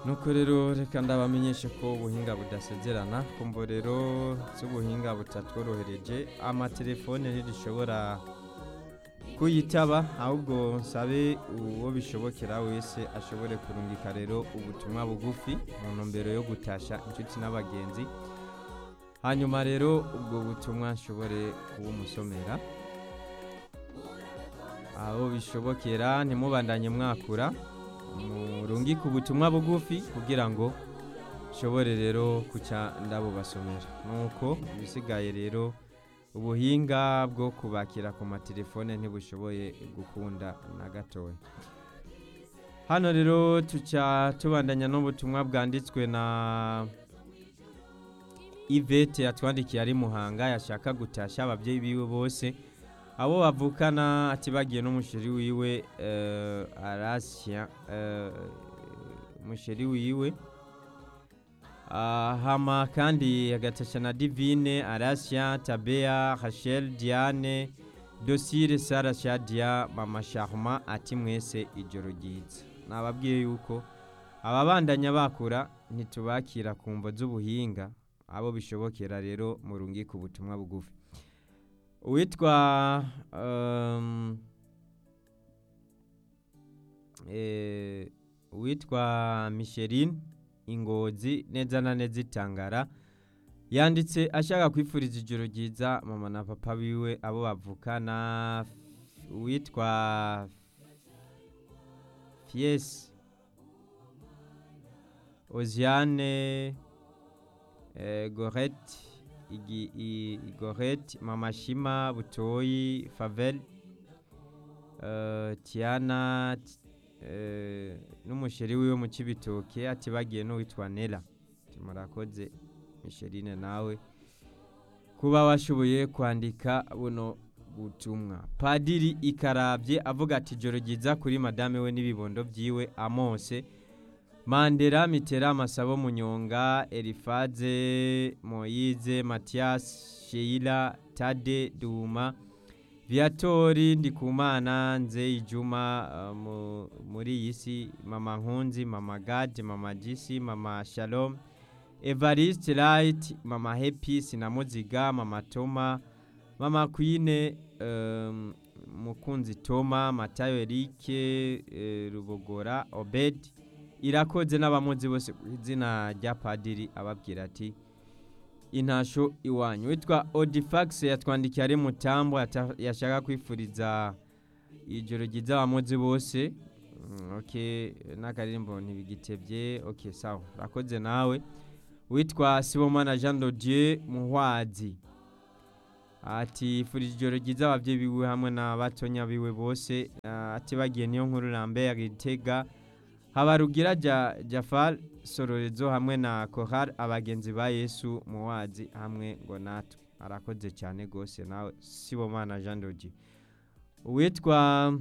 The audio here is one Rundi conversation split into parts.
nuko rero reka ndabamenyeshe ko ubuhinga budasezerana kumvo rero z'ubuhinga butatworohereje amatelefone ntidushobora kuyitaba ahubwo nsabe uwo bishobokera wese ashobore kurungika rero ubutumwa bugufi mu ntumbero yo gutasha inshuti n'abagenzi hanyuma rero ubwo butumwa nshobore kubumusomera aho bishobokera ntimubandanye mwakura murungike ubutumwa bugufi kugira ngo nshobore rero kuca ndabubasomera nuko bisigaye rero ubuhinga bwo kubakira ku matelefone ntibushoboye gukunda na gatoya hano rero tuca tubandanya n'ubutumwa bwanditswe na Yvette yatwandikiye ari Muhanga yashaka gutasha ababyeyi biwe bose abo bavukana ati bagiye n'umusheri wiwe Arasia umusheri wiwe hama kandi yagatasha na Divine Arasia Tabea Rachel Diane Dosire Sara Shadia Mama Sharma ati mwese ijoro ryiza nababwiye yuko ababandanya bakura ntitubakira kumvo z'ubuhinga abo bishobokera rero murungike ubutumwa bugufi witwa Micheline Ingozi neza na neza itangara yanditse ashaka kwifuriza ijoro ryiza mama na papa biwe abo bavukana witwa Fies Oziane Gorette Mama Shima Butoyi Favel Tiana n'umusheri wiwe mu Cibitoke ati bagiye no witwa Nela murakoze Micheline nawe kuba washoboye kwandika buno butumwa Padiri Ikarabye avuga ati joro ryiza kuri madame we n'ibibondo byiwe Amose Mandera Mitera Masabo Munyonga Elifaze Moyize Mathias Sheila Tade Duma Viatori Ndikumana Nze Ijuma muri yisi Mama Nkunzi Mama Gad Mama Jisi Mama Shalom Evariste Light Mama Happy Sinamuziga Mama Toma Mama Queen Mukunzi Toma Matayo Erike Rubogora Obed irakoze n'abamuzi bose izina rya Padiri ababwira ati intasho iwanyu witwa Odifax yatwandikiye ari Mutambo yashaka kwifuriza ijoro ryiza abamuzi bose okay n'akaririmbo ntibigitebye okay sawa rakoze nawe witwa Sibomana Jean de Dieu Muhwazi ati ifurije ijoro ryiza abavyeyi biwe hamwe n'abatonya biwe bose ati bagiye niyo nkuru Lambert Gitega Habarugira Jafar Sororezo hamwe na Kohar abagenzi ba Yesu Muwazi hamwe ngo natwe arakoze cyane gose nawe Sibomana Jean Doji witwa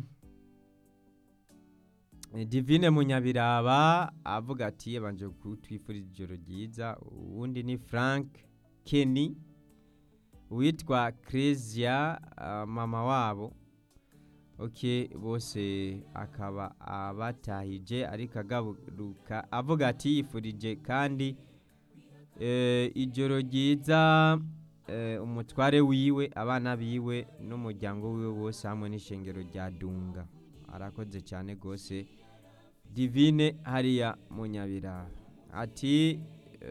Divine Munyabiraba avuga ati yabanje kutwifuriza ijoro ryiza uwundi ni Frank Kenny witwa Cresia mama wabo okay bose akaba abatahije ariko agaruka avuga ati yifurije kandi ijoro ryiza umutware wiwe abana biwe n'umuryango wiwe bose hamwe n'ishengero rya Dunga arakoze cyane gose Divine hariya Munyabiraba ati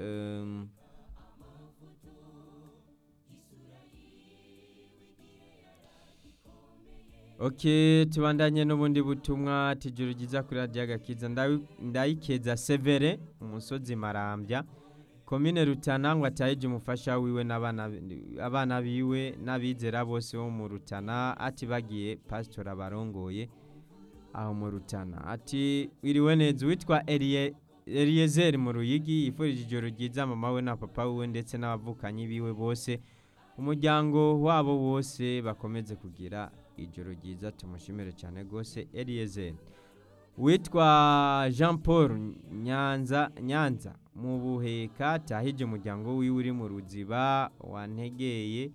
okay tubandanye n'ubundi butumwa tijuru giza kuri Radio Agakiza ndayikeza Severe umusozi Marambya commune Rutana ngo atayije umufasha wiwe n'abana biwe n'abizera bose bo mu Rutana ati bagiye pastor abarongoye aho mu Rutana ati wiriwe neza witwa Eliezer mu Ruyigi yifurije ijoro ryiza mama we na papa we ndetse n'abavukanyi biwe bose umuryango wabo wose bakomeze kugira ijoro ryiza tumushimire cyane gose Eliezer witwa Jean Paul Nyanza mu Buheka tahije umuryango wiwe uri mu Ruziba wantegeye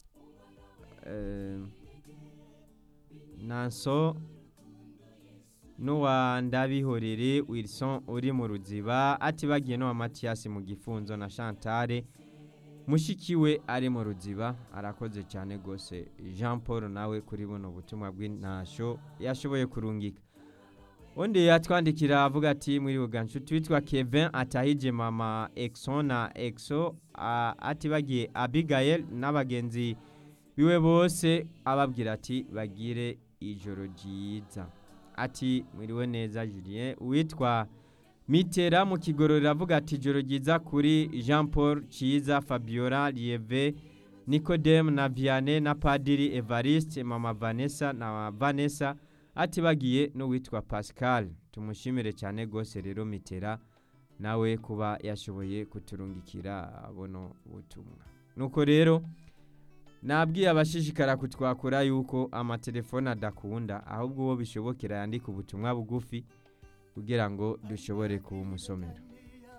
Nanso n'uwa Ndabihorere Wilson uri mu Ruziba atibagiye n'uwa Mathias mu Gifunzo na Chantal mushikiwe ari mu Ruziba. Arakoze cyane gose Jean Paul nawe kuri buno butumwa bw'intasho yashoboye kurungika. Undi yatwandikira avuga ati muri Buganshuti witwa Kevin atahije mama Exxon na Exo atibagiye Abigail n'abagenzi biwe bose ababwira ati bagire ijoro ryiza. Ati mwiriwe neza Julien. Witwa Mitera mu Kigororero avuga ati ijoro ryiza kuri Jean Paul Ciza, Fabiola, Lieve, Nicodem na Vianney na Padiri Evariste, mama Vanessa na Vanessa atibagiye n'uwitwa Pascal. Tumushimire cyane gose rero Mitera nawe kuba yashoboye kuturungikira abono butumwa. Nuko rero nabwiye abashishikara kutwakura yuko amatelefone adakunda ahubwo uwo bishobokera yandika ubutumwa bugufi kugira ngo dushobore kubumusomera.